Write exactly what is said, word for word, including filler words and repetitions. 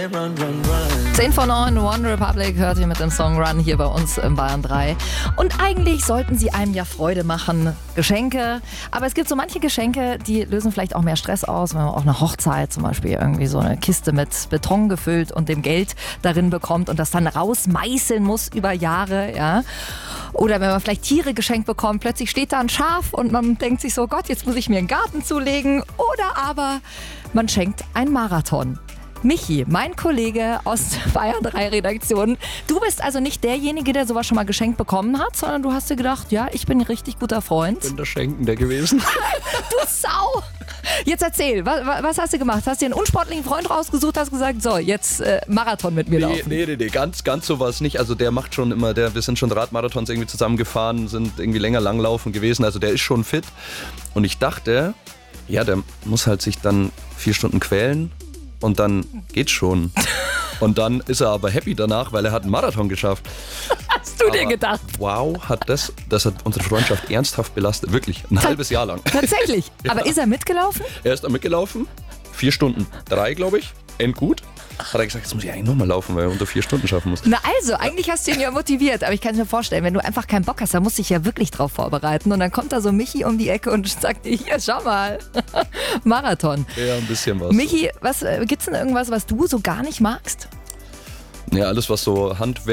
zehn vor neun, One Republic hört ihr mit dem Song Run hier bei uns im Bayern drei. Und eigentlich sollten sie einem ja Freude machen, Geschenke. Aber es gibt so manche Geschenke, die lösen vielleicht auch mehr Stress aus, wenn man auf einer Hochzeit zum Beispiel irgendwie so eine Kiste mit Beton gefüllt und dem Geld darin bekommt und das dann rausmeißeln muss über Jahre, ja. Oder wenn man vielleicht Tiere geschenkt bekommt, plötzlich steht da ein Schaf und man denkt sich so, Gott, jetzt muss ich mir einen Garten zulegen. Oder aber man schenkt einen Marathon. Michi, mein Kollege aus der Bayern drei Redaktion, du bist also nicht derjenige, der sowas schon mal geschenkt bekommen hat, sondern du hast dir gedacht, ja, ich bin ein richtig guter Freund. Ich bin der Schenkende gewesen. Du Sau! Jetzt erzähl, was, was hast du gemacht? Hast dir einen unsportlichen Freund rausgesucht, hast gesagt, so, jetzt äh, Marathon mit mir Nee, laufen? nee, nee, nee, ganz, ganz so war es nicht. Also der macht schon immer, der, wir sind schon Radmarathons irgendwie zusammengefahren, sind irgendwie länger langlaufen gewesen. Also der ist schon fit. Und ich dachte, ja, der muss halt sich dann vier Stunden quälen und dann geht's schon. Und dann ist er aber happy danach, weil er hat einen Marathon geschafft. Hast du dir Aber gedacht? Wow, hat das, das hat unsere Freundschaft ernsthaft belastet. Wirklich, ein halbes Jahr lang. Tatsächlich. Ja. Aber ist er mitgelaufen? Er ist da mitgelaufen, vier Stunden drei, glaube ich, endgut. Hat er gesagt, jetzt muss ich eigentlich nochmal laufen, weil er unter vier Stunden schaffen muss. Na also, eigentlich hast du ihn ja motiviert, aber ich kann es mir vorstellen, wenn du einfach keinen Bock hast, dann musst du dich ja wirklich drauf vorbereiten und dann kommt da so Michi um die Ecke und sagt, hier, schau mal, Marathon. Ja, ein bisschen was. Michi, was, äh, gibt's denn irgendwas, was du so gar nicht magst? Ja, alles was so Handwerk